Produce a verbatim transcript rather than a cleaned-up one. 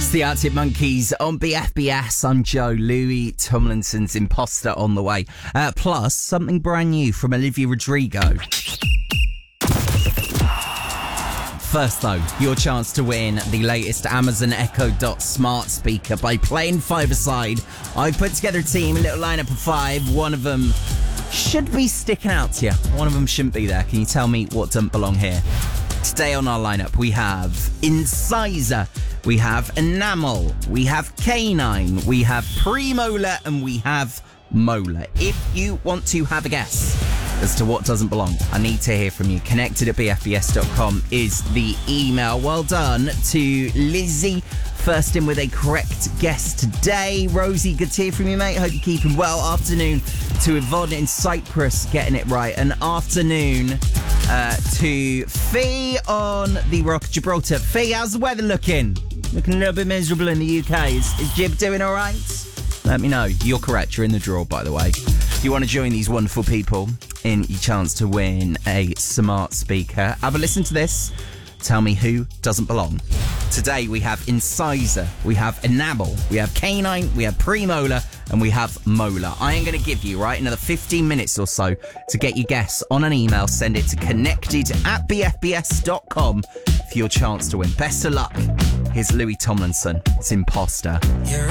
The Arctic Monkeys on B F B S. I'm Joe. Louis Tomlinson's Imposter on the way. Uh, plus, something brand new from Olivia Rodrigo. First, though, your chance to win the latest Amazon Echo Dot smart speaker by playing five-a-side. I've put together a team, a little lineup of five. One of them should be sticking out to you. One of them shouldn't be there. Can you tell me what doesn't belong here? Today on our lineup, we have Incisor, we have Enamel, we have Canine, we have Premolar, and we have Molar. If you want to have a guess as to what doesn't belong, I need to hear from you. Connected at b f b s dot com is the email. Well done to Lizzie. First in with a correct guess today. Rosie, good to hear from you, mate. Hope you're keeping well. Afternoon to Yvonne in Cyprus, getting it right. And afternoon uh, to Fee on the Rock of Gibraltar. Fee, how's the weather looking? Looking a little bit miserable in the U K. Is, is Jib doing all right? Let me know. You're correct. You're in the draw, by the way. If you want to join these wonderful people in your chance to win a smart speaker, have a listen to this. Tell me who doesn't belong. Today we have Incisor, we have Enamel, we have Canine, we have Premolar, and we have Molar. I am going to give you, right, another fifteen minutes or so to get your guess on an email. Send it to connected at b f b s dot com for your chance to win. Best of luck. Here's Louis Tomlinson. It's Imposter. You're